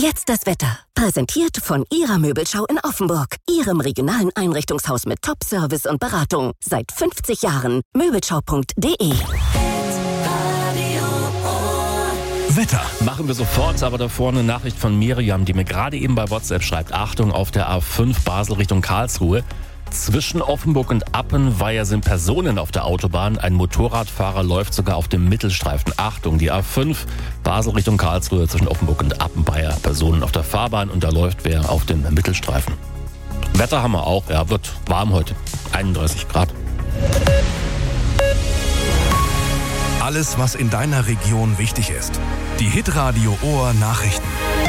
Jetzt das Wetter. Präsentiert von Ihrer Möbelschau in Offenburg. Ihrem regionalen Einrichtungshaus mit Top-Service und Beratung. Seit 50 Jahren. Möbelschau.de. Wetter. Machen wir sofort, aber davor eine Nachricht von Miriam, die mir gerade eben bei WhatsApp schreibt. Achtung, auf der A5 Basel Richtung Karlsruhe. Zwischen Offenburg und Appenweier sind Personen auf der Autobahn. Ein Motorradfahrer läuft sogar auf dem Mittelstreifen. Achtung, die A5 Basel Richtung Karlsruhe zwischen Offenburg und Appenweier. Personen auf der Fahrbahn und da läuft wer auf dem Mittelstreifen. Wetter haben wir auch, ja, wird warm heute. 31 Grad. Alles, was in deiner Region wichtig ist. Die Hitradio Ohr Nachrichten.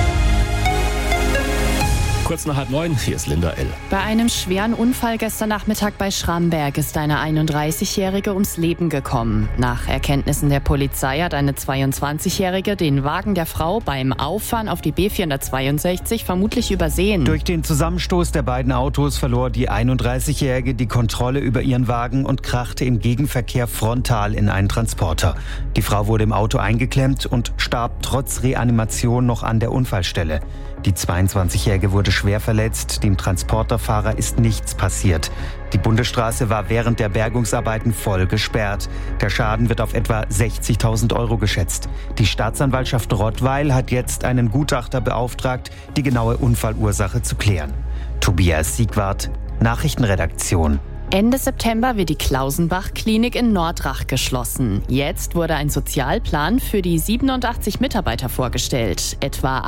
Kurz nach 8:30, hier ist Linda L. Bei einem schweren Unfall gestern Nachmittag bei Schramberg ist eine 31-Jährige ums Leben gekommen. Nach Erkenntnissen der Polizei hat eine 22-Jährige den Wagen der Frau beim Auffahren auf die B462 vermutlich übersehen. Durch den Zusammenstoß der beiden Autos verlor die 31-Jährige die Kontrolle über ihren Wagen und krachte im Gegenverkehr frontal in einen Transporter. Die Frau wurde im Auto eingeklemmt und starb trotz Reanimation noch an der Unfallstelle. Die 22-Jährige wurde schwer verletzt, dem Transporterfahrer ist nichts passiert. Die Bundesstraße war während der Bergungsarbeiten voll gesperrt. Der Schaden wird auf etwa 60.000 Euro geschätzt. Die Staatsanwaltschaft Rottweil hat jetzt einen Gutachter beauftragt, die genaue Unfallursache zu klären. Tobias Siegwart, Nachrichtenredaktion. Ende September wird die Klausenbach-Klinik in Nordrach geschlossen. Jetzt wurde ein Sozialplan für die 87 Mitarbeiter vorgestellt. Etwa